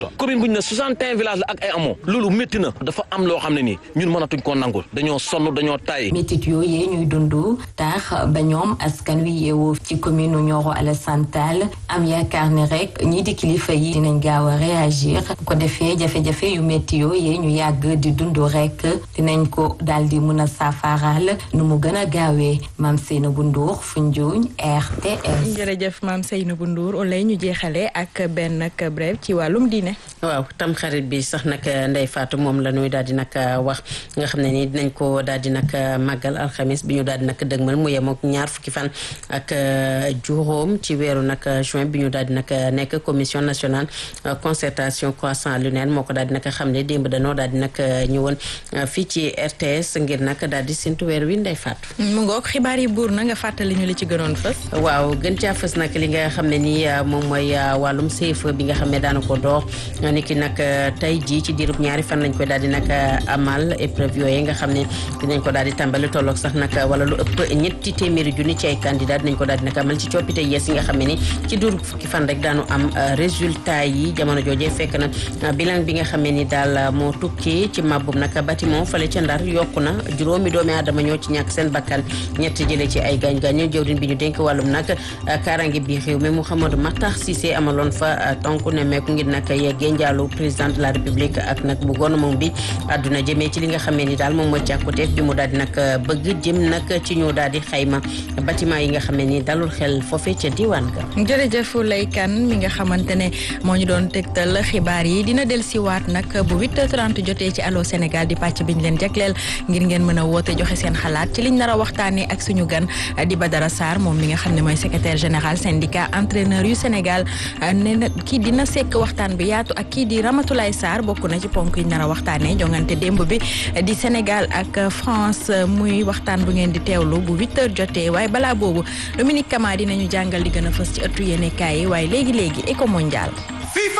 commune bu ñu ne 61 villages la ak ay amoo loolu métti na dafa am loo xam ne nii ñun mënatuñ koo nangul dañoo sonn dañoo tay métit yooyee ñuy dund tax ba ñoom askan wi yeewoo ci commune Nioro Alassane Tall am yaakaar ne rek ñii di kilifa yi dinañ gaaw a réagir ko defee jafe-jafe yu métti yooyee ñu yàgg di dund rek dinañ ko daal di mën a saafaraal nu mu gën a gaawee Mame Seynabou Ndour Foundiougne RTS. jërëjëf Mame Seynabou Ndour olay ñu jeexale ak benn brève ci wàllum diine. waaw tam xarit bi sax nag Ndeye Fatou moom la ñuy daal di nag wax nga xam ne ni dinañ ko daal di nag màggal alxamis bi ñu daal di nag dëgmal mu yem ak 20 fan ak juróom ci weeru nag juin bi ñu daal di nag nekk commission nationale concertation croissant lunaire moo ko daal di nag xam ne démb dañoo daal di nag ñëwoon fii ci RTS ngir nag daal di séntu weer wi Ndeye Fatou. mu ngoog xibaar yi buur na nga fàttali ñu li ci gënoon fës. waaw gën caa fës nag li nga xam ne ni moom mooy wàllum CFE bi nga xam ne daana ko door niki nag tey jii ci diirub 2 fan lañ koy daal di nag amal épreuve yooyu nga xam ne dinañ ko daal di tàmbali tolloog sax nag wala lu ëpp 200 junni ci ay candidat dinañ ko daal di nag amal ci coppite yees yi nga xam ne ni ci diirub fukki fan rek daanu am résultat yi jamono joojee fekk na bilan bi nga xam ne ni daal moo tukkee ci màbbum nag bâtiment fale ca Ndar yokku na juróomi doomi aadama ñoo ci ñàkk seen bakkan ñett jëlee ci ay gaañ-gaañ jëwriñ bi ñu dénk wàllum nag kaaraange bi réew mi Mouhamadou Makhtar Cissé amaloon fa tonk ne meeku ngir nag yeggee njaalu président de la république ak nag bu gouvernement bi àdduna jëmee ci li nga xamee ni daal moom mooy càkkuteef bi mu daal di nag bëgg jëm nag ci ñu daal di xayma bâtiment yi nga xamee ni dalul xel foofee ca diwaan ga. jërëjëf Lay Kane mi nga xamante ne moo ñu doon tegtal xibaar yi dina del si waat nag bu 8h30 jotee ci Allô Sénégal di pàcc bi ñu leen jagleel ngir ngeen mën a woote joxe seen xalaat ci liñ nar a waxtaanee ak suñu gan di Badara Sarr moom mi nga xam ne mooy secrétaire général syndicat entraîneur yu Sénégal nee na kii dina sekk waxtaan bi yaatu ak kii di Ramatoulaye Sarr bokk na ci ponk yi nar a waxtaanee jongante démb bi di Sénégal ak France muy waxtaan bu ngeen di teewlu bu 8h jotee waaye balaa boobu Dominique Kama dinañu jàngal li gën a fës ci ëttu yéenekaay yi waaye léegi éco mondial.